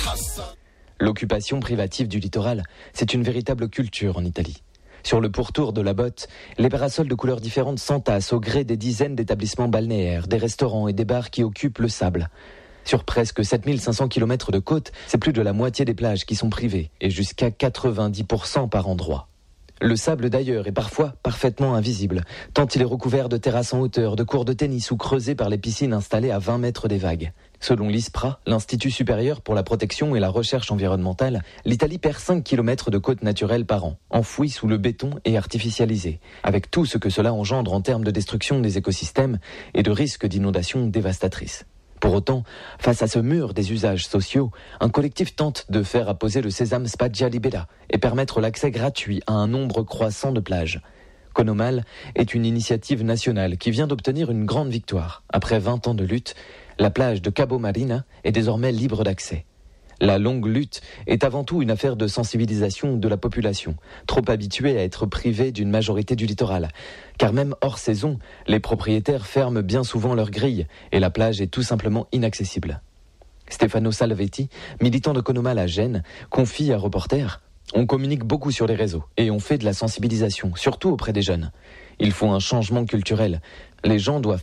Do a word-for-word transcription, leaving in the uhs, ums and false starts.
L'occupation privative du littoral, c'est une véritable culture en Italie. Sur le pourtour de la Botte, les parasols de couleurs différentes s'entassent au gré des dizaines d'établissements balnéaires, des restaurants et des bars qui occupent le sable. Sur presque sept mille cinq cents kilomètres de côte, c'est plus de la moitié des plages qui sont privées, et jusqu'à quatre-vingt-dix pour cent par endroit. Le sable d'ailleurs est parfois parfaitement invisible, tant il est recouvert de terrasses en hauteur, de cours de tennis ou creusé par les piscines installées à vingt mètres des vagues. Selon l'ISPRA, l'Institut supérieur pour la protection et la recherche environnementale, l'Italie perd cinq kilomètres de côte naturelle par an, enfouis sous le béton et artificialisés, avec tout ce que cela engendre en termes de destruction des écosystèmes et de risques d'inondations dévastatrices. Pour autant, face à ce mur des usages sociaux, un collectif tente de faire apposer le sésame Spiaggia Libera et permettre l'accès gratuit à un nombre croissant de plages. Conomal est une initiative nationale qui vient d'obtenir une grande victoire. Après vingt ans de lutte, la plage de Cabo Marina est désormais libre d'accès. La longue lutte est avant tout une affaire de sensibilisation de la population, trop habituée à être privée d'une majorité du littoral. Car même hors saison, les propriétaires ferment bien souvent leurs grilles et la plage est tout simplement inaccessible. Stefano Salvetti, militant de Conomal à Gênes, confie à Reporter: « On communique beaucoup sur les réseaux et on fait de la sensibilisation, surtout auprès des jeunes. Il faut un changement culturel. Les gens doivent